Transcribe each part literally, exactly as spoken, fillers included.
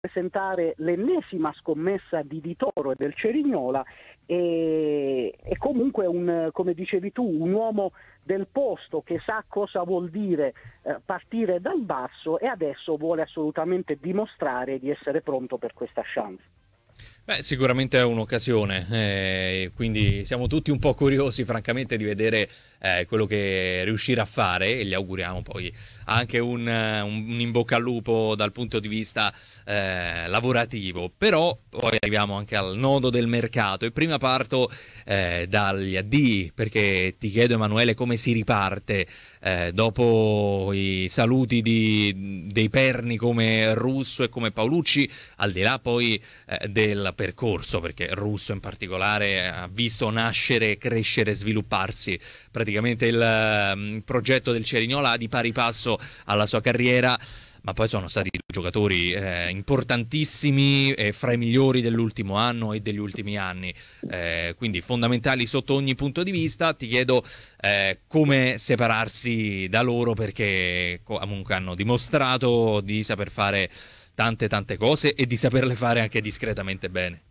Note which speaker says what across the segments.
Speaker 1: presentare l'ennesima scommessa di Di Toro e del Cerignola, e, e comunque un, come dicevi tu, un uomo del posto che sa cosa vuol dire eh, partire dal basso, e adesso vuole assolutamente dimostrare di essere pronto per questa chance.
Speaker 2: Beh, sicuramente è un'occasione, eh, quindi siamo tutti un po' curiosi francamente di vedere eh, quello che riuscirà a fare, e gli auguriamo poi anche un, un, un in bocca al lupo dal punto di vista eh, lavorativo. Però poi arriviamo anche al nodo del mercato, e prima parto eh, dagli addii, perché ti chiedo, Emanuele, come si riparte eh, dopo i saluti di, dei perni come Russo e come Paolucci, al di là poi eh, del percorso, perché Russo in particolare ha visto nascere, crescere, svilupparsi praticamente il um, progetto del Cerignola di pari passo alla sua carriera, ma poi sono stati due giocatori eh, importantissimi e fra i migliori dell'ultimo anno e degli ultimi anni, eh, quindi fondamentali sotto ogni punto di vista. Ti chiedo eh, come separarsi da loro, perché comunque hanno dimostrato di saper fare tante tante cose e di saperle fare anche discretamente bene.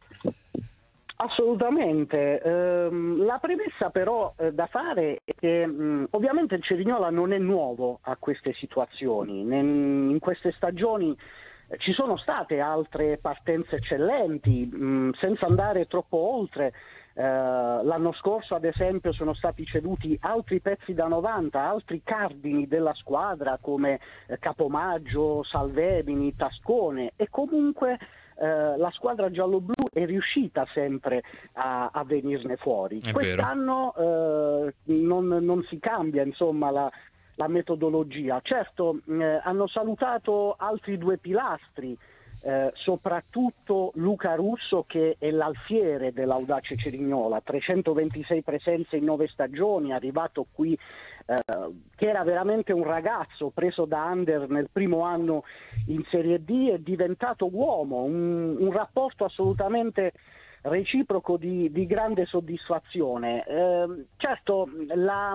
Speaker 1: Assolutamente. Ehm, la premessa però eh, da fare è che mh, ovviamente il Cerignola non è nuovo a queste situazioni. Ne, in queste stagioni eh, ci sono state altre partenze eccellenti, mh, senza andare troppo oltre. Eh, l'anno scorso ad esempio sono stati ceduti altri pezzi da novanta, altri cardini della squadra come eh, Capomaggio, Salvemini, Tascone, e comunque eh, la squadra gialloblu è riuscita sempre a, a venirne fuori.
Speaker 2: È
Speaker 1: Quest'anno eh, non, non si cambia insomma la, la metodologia. Certo eh, hanno salutato altri due pilastri, Eh, soprattutto Luca Russo, che è l'alfiere dell'Audace Cerignola, trecentoventisei presenze in nove stagioni, arrivato qui eh, che era veramente un ragazzo preso da under nel primo anno in Serie D, è diventato uomo, un, un rapporto assolutamente reciproco di, di grande soddisfazione. Eh, certo la,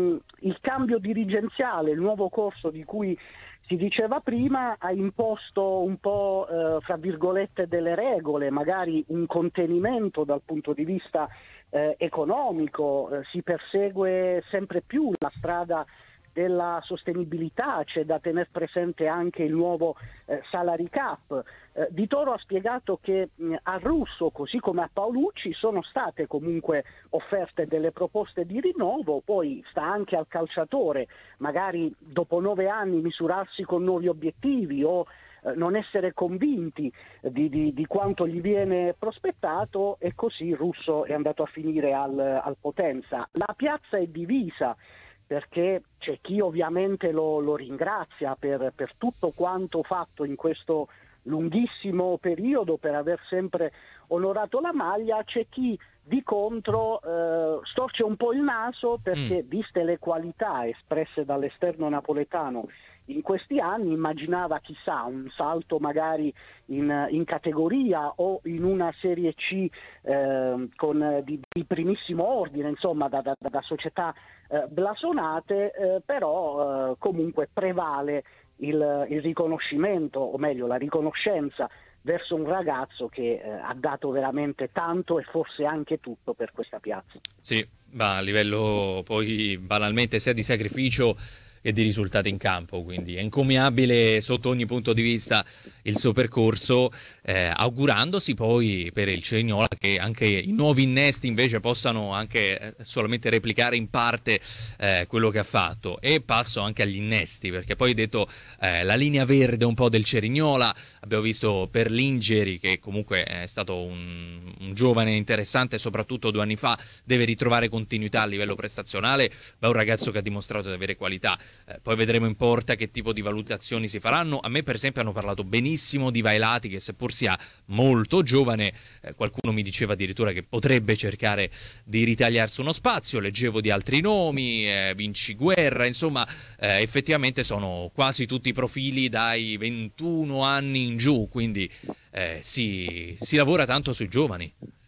Speaker 1: il cambio dirigenziale, il nuovo corso di cui si diceva prima, ha imposto un po' eh, fra virgolette delle regole, magari un contenimento dal punto di vista eh, economico, eh, si persegue sempre più la strada della sostenibilità, c'è da tener presente anche il nuovo eh, salary cap. Eh, Di Toro ha spiegato che mh, a Russo, così come a Paolucci, sono state comunque offerte delle proposte di rinnovo, poi sta anche al calciatore magari dopo nove anni misurarsi con nuovi obiettivi o eh, non essere convinti di, di, di quanto gli viene prospettato, e così Russo è andato a finire al, al Potenza. La piazza è divisa, perché c'è chi ovviamente lo, lo ringrazia per, per tutto quanto fatto in questo lunghissimo periodo, per aver sempre onorato la maglia, c'è chi di contro eh, storce un po' il naso perché, mm. viste le qualità espresse dall'esterno napoletano in questi anni, immaginava chissà un salto magari in, in categoria o in una Serie C eh, con, di, di primissimo ordine, insomma da, da, da società eh, blasonate, eh, però eh, comunque prevale il, il riconoscimento, o meglio la riconoscenza verso un ragazzo che eh, ha dato veramente tanto e forse anche tutto per questa piazza.
Speaker 2: Sì, ma a livello poi banalmente sia di sacrificio e di risultati in campo, quindi è encomiabile sotto ogni punto di vista il suo percorso, eh, augurandosi poi per il Cerignola che anche i nuovi innesti invece possano anche eh, solamente replicare in parte eh, quello che ha fatto. E passo anche agli innesti, perché poi detto eh, la linea verde un po' del Cerignola, abbiamo visto per Lingeri, che comunque è stato un, un giovane interessante, soprattutto due anni fa deve ritrovare continuità a livello prestazionale, ma è un ragazzo che ha dimostrato di avere qualità. Eh, poi vedremo in porta che tipo di valutazioni si faranno. A me per esempio hanno parlato benissimo di Vailati, che seppur sia molto giovane, eh, qualcuno mi diceva addirittura che potrebbe cercare di ritagliarsi uno spazio. Leggevo di altri nomi, eh, Vinci Guerra, insomma eh, effettivamente sono quasi tutti profili dai ventuno anni in giù, quindi eh, si, si lavora tanto sui giovani.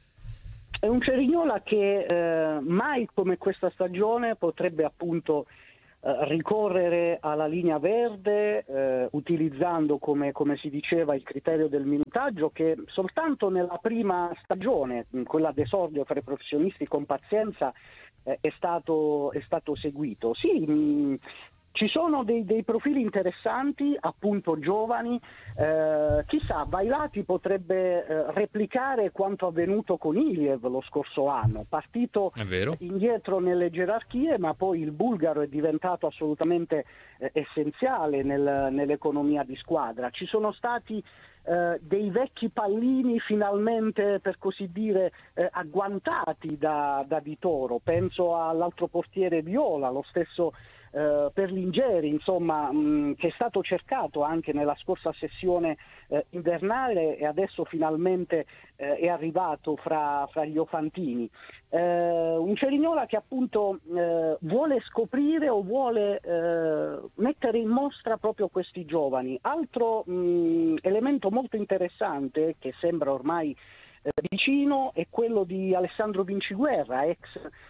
Speaker 1: È un Cerignola che eh, mai come questa stagione potrebbe appunto eh, ricorrere alla linea verde eh, utilizzando, come, come si diceva, il criterio del minutaggio, che soltanto nella prima stagione, quella d'esordio fra i professionisti con pazienza, eh, è stato, è stato seguito. Sì, mh, ci sono dei, dei profili interessanti, appunto giovani, eh, chissà, Vailati potrebbe eh, replicare quanto avvenuto con Iliev lo scorso anno, partito indietro nelle gerarchie, ma poi il bulgaro è diventato assolutamente eh, essenziale nel, nell'economia di squadra. Ci sono stati eh, dei vecchi pallini finalmente, per così dire, eh, agguantati da, da Di Toro, penso all'altro portiere Viola, lo stesso Uh, per Lingeri, insomma, mh, che è stato cercato anche nella scorsa sessione uh, invernale e adesso finalmente uh, è arrivato fra, fra gli Ofantini. Uh, un Cerignola che appunto uh, vuole scoprire o vuole uh, mettere in mostra proprio questi giovani. Altro mh, elemento molto interessante che sembra ormai uh, vicino è quello di Alessandro Vinciguerra, ex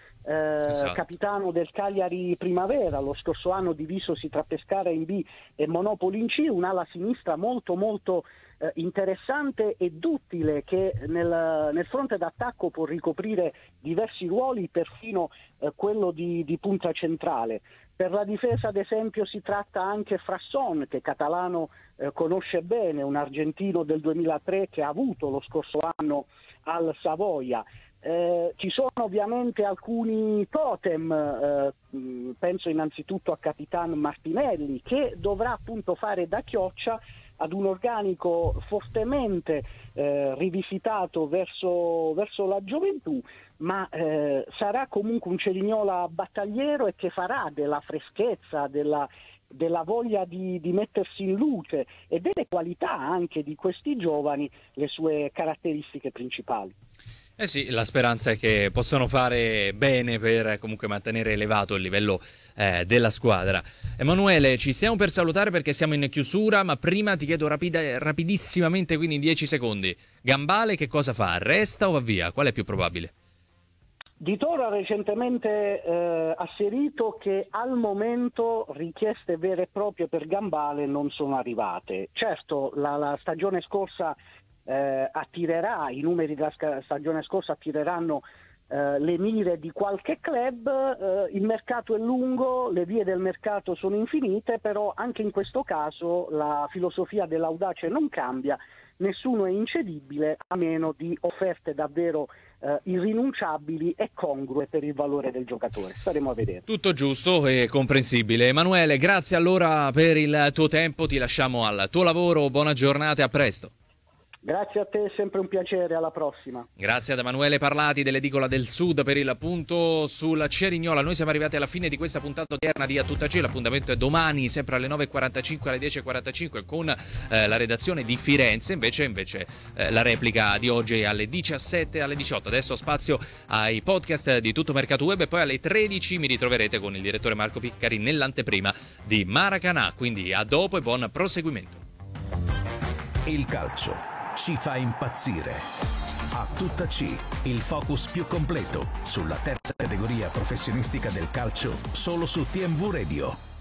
Speaker 1: Eh, esatto. capitano del Cagliari Primavera, lo scorso anno divisosi tra Pescara in B e Monopoli in C, un'ala sinistra molto molto eh, interessante e duttile, che nel, nel fronte d'attacco può ricoprire diversi ruoli, perfino eh, quello di, di punta centrale. Per la difesa, ad esempio, si tratta anche Frasson, che Catalano eh, conosce bene, un argentino del duemilatré che ha avuto lo scorso anno al Savoia. Eh, ci sono ovviamente alcuni totem, eh, penso innanzitutto a Capitan Martinelli, che dovrà appunto fare da chioccia ad un organico fortemente eh, rivisitato verso, verso la gioventù, ma eh, sarà comunque un Cerignola battagliero e che farà della freschezza, della della voglia di, di mettersi in luce e delle qualità anche di questi giovani le sue caratteristiche principali.
Speaker 2: Eh sì, la speranza è che possano fare bene per comunque mantenere elevato il livello eh, della squadra. Emanuele, ci stiamo per salutare perché siamo in chiusura, ma prima ti chiedo rapida, rapidissimamente, quindi in dieci secondi. Gambale che cosa fa? Resta o va via? Qual è più probabile?
Speaker 1: Di Toro ha recentemente eh, asserito che al momento richieste vere e proprie per Gambale non sono arrivate. Certo, la, la stagione scorsa eh, attirerà, i numeri della stagione scorsa attireranno eh, le mire di qualche club, eh, il mercato è lungo, le vie del mercato sono infinite, però anche in questo caso la filosofia dell'audace non cambia, nessuno è incedibile a meno di offerte davvero Uh, irrinunciabili e congrue per il valore del giocatore. Staremo a vedere.
Speaker 2: Tutto giusto e comprensibile. Emanuele, grazie allora per il tuo tempo, ti lasciamo al tuo lavoro, buona giornata e a presto.
Speaker 1: Grazie a te, è sempre un piacere, alla prossima.
Speaker 2: Grazie ad Emanuele Parlati dell'Edicola del Sud per il punto sul Cerignola. Noi siamo arrivati alla fine di questa puntata odierna di A Tutta C. L'appuntamento è domani, sempre alle nove e quarantacinque, alle dieci e quarantacinque con eh, la redazione di Firenze, invece, invece eh, la replica di oggi è alle diciassette e alle diciotto. Adesso spazio ai podcast di Tutto Mercato Web e poi alle tredici mi ritroverete con il direttore Marco Piccari nell'anteprima di Maracanã. Quindi a dopo e buon proseguimento.
Speaker 3: Il calcio ci fa impazzire. A Tutta C, il focus più completo sulla terza categoria professionistica del calcio, solo su T M V Radio.